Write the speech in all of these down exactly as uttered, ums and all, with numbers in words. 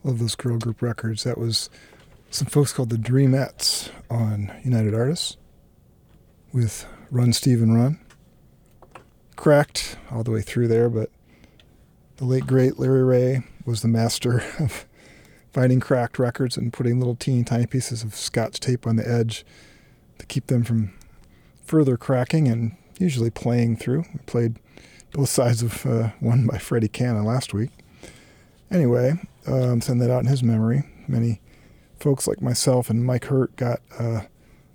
Love those girl group records. That was some folks called the Dreamettes on United Artists with Run Stephen Run. Cracked all the way through there, but the late great Larry Ray was the master of finding cracked records and putting little teeny tiny pieces of scotch tape on the edge to keep them from further cracking and usually playing through. We played both sides of uh, one by Freddie Cannon last week. Anyway, um, send that out in his memory. Many folks like myself and Mike Hurt got uh,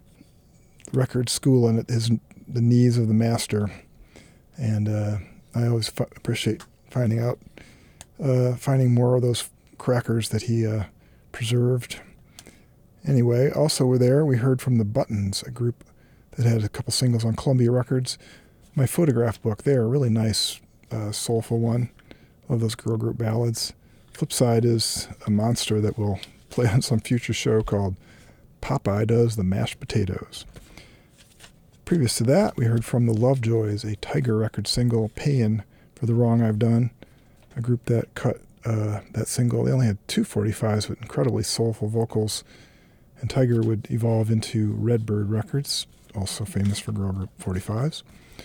record school at his the knees of the master, and uh, I always f- appreciate finding out, uh, finding more of those crackers that he uh, preserved. Anyway, also we're there. We heard from the Buttons, a group that had a couple singles on Columbia Records. My photograph book there, a really nice, uh, soulful one. Love those girl group ballads. Flip side is a monster that will play on some future show called Popeye Does the Mashed Potatoes. Previous to that, we heard from the Lovejoys, a Tiger record single, Payin' for the Wrong I've Done, a group that cut uh, that single. They only had two forty-fives with incredibly soulful vocals, and Tiger would evolve into Redbird Records, also famous for girl group forty-fives.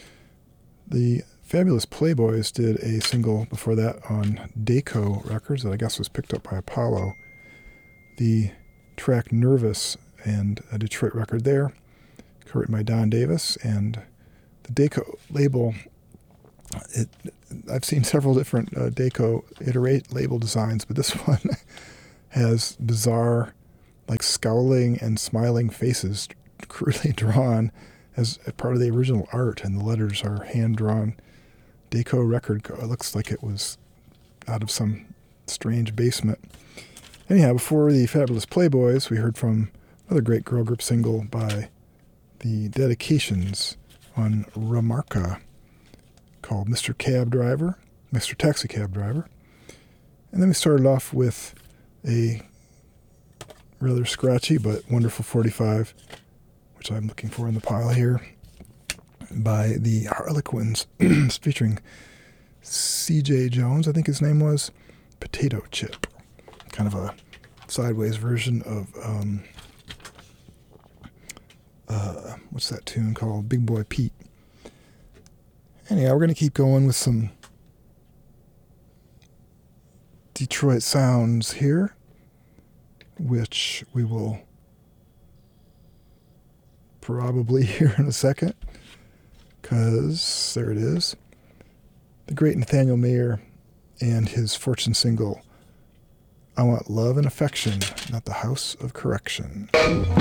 The Fabulous Playboys did a single before that on Dayco Records that I guess was picked up by Apollo. The track Nervous, and a Detroit record there, co-written by Don Davis, and the Dayco label, it, I've seen several different uh, Dayco iterate label designs, but this one has bizarre, like scowling and smiling faces crudely drawn as part of the original art, and the letters are hand-drawn. Dayco record, it looks like it was out of some strange basement. Anyhow, before the Fabulous Playboys, we heard from another great girl group single by the Dedications on Ramarka called Mister Cab Driver, Mister Taxi Cab Driver. And then we started off with a rather scratchy but wonderful forty-five, which I'm looking for in the pile here, by the Harlequins, featuring C J Jones, I think his name was, Potato Chip. Kind of a sideways version of, um, uh, what's that tune called? Big Boy Pete. Anyhow, we're going to keep going with some Detroit sounds here, which we will probably hear in a second, because there it is. The great Nathaniel Mayer and his fortune single, I Want Love and Affection, Not the House of Correction. Ooh.